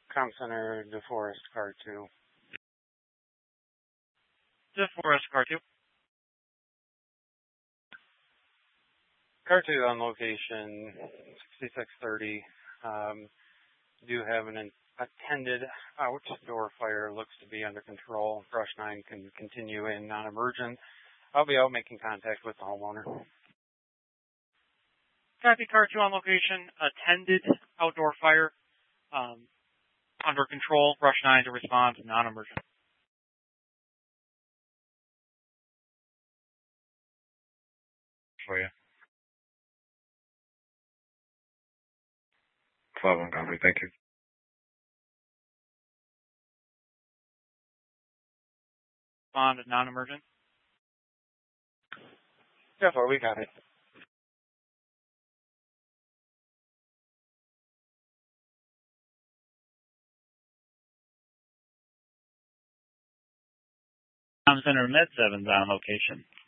Com Center, DeForest, Car 2. DeForest, Car 2. Car 2 on location, 6630. Do have an attended outdoor fire. Looks to be under control. Brush 9 can continue in non-emergent. I'll be out making contact with the homeowner. Copy, Car 2 on location. Attended outdoor fire. Under control. Brush 9 to respond. Non-emergent. For you. 12 copy. Thank you. Respond. Non-emergent. Yeah, we got it. Com Center Med 7's on location.